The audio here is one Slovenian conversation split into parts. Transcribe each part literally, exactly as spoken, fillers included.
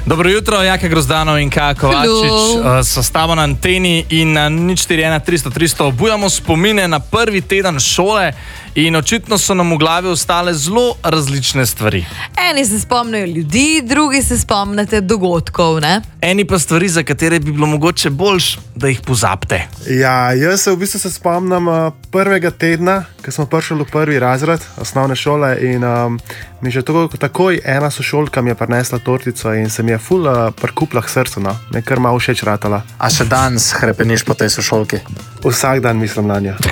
Dobro jutro, Jaka Grozdanov in Kaja Kovačič uh, so s tabo na anteni in na nič štiri ena tristo tristo obujamo spomine na prvi teden šole in očitno so nam v glavi ostale zelo različne stvari. Eni se spomnijo ljudi, drugi se spomnite dogodkov, ne? Eni pa stvari, za katere bi bilo mogoče boljš, da jih pozabite. Ja, jaz se v bistvu se spomnim uh, prvega tedna, ko smo prišli v prvi razred osnovne šole in um, mi že tako, takoj ena sošolka mi je prinesla tortico in se mi je ful uh, prikupla k srcu, no. Me je kar malo všeč ratala. A še danes hrepeniš po tej sošolki? Vsak dan mislim na njo.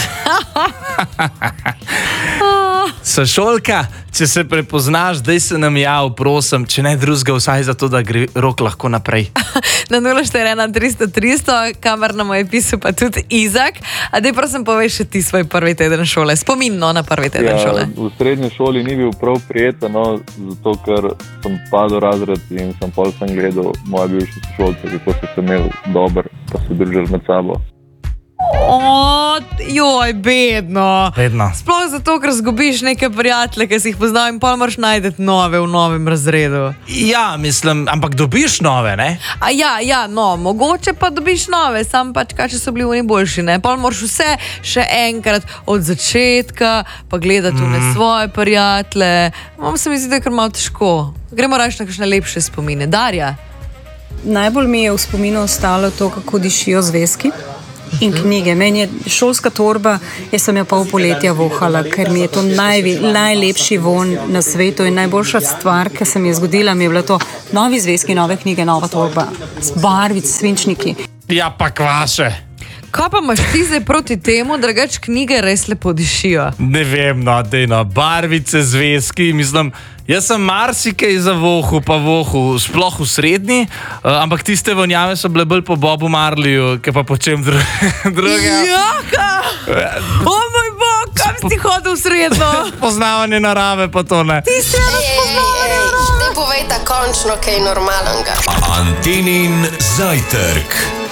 Sošolka, če se prepoznaš, daj se nam jav, prosim, če ne drugega, vsaj zato, da gre rok lahko naprej. Na nič štiri ena tristo tristo, kamar nam je pisal pa tudi Izak. A daj prosim povej še ti svoj prvi teden šole, spominno na prvi teden ja, šole. V srednji šoli ni bil prav prijeten, no, zato ker sem padel razred in sem pol sem gledal moje bivše sošolce, kako so se imeli dober, pa se držali med sabo. O, joj, bedno. Bedno. Sploh zato, ker zgubiš neke prijatelje, ki si jih poznal in pol moraš najdeti nove v novem razredu. Ja, mislim, ampak dobiš nove, ne? A ja, ja, no, mogoče pa dobiš nove, sam pač kaj, če so bili oni boljši, ne? Pol moraš vse še enkrat od začetka, pa gledati mm. v svoje prijatelje. Mam se mi zdi, da je kar malo težko. Gremo raje na kakšne lepše spomine. Darja? Najbolj mi je v spominu ostalo to, kako dišijo zvezki. In knjige. Meni je šolska torba, jaz sem jo pol poletja vohala, ker mi je to najvi, najlepši von na svetu in najboljša stvar, ki se mi je zgodila, mi je bilo to novi zvezki, nove knjige, nova torba, z barvic, svinčniki. Ja, pa kvaše. Kaj pa imaš ti zdaj proti temu, drugače knjige res lepo dišijo? Ne vem, no, dejno, barvice, zvezki, mislim, jaz sem marsikaj za vohu, pa vohu, sploh v srednji, uh, ampak tiste vonjave so bile bolj po Bobu Marliju, ke pa po čem dru drugega. Jaka! O moj bog, kam si hodil v srednjo? Poznavanje narave, pa to ne. Ti si eno spoznavanje narave. Te povejta končno kaj normalnega. Antenin zajtrk.